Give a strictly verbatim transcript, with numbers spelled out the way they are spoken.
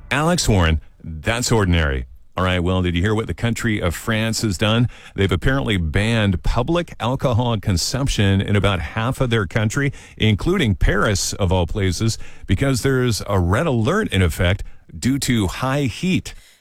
Alex Warren, that's ordinary. All right, well, did you hear what the country of France has done? They've apparently banned public alcohol consumption in about half of their country, including Paris, of all places, because there's a red alert in effect due to high heat.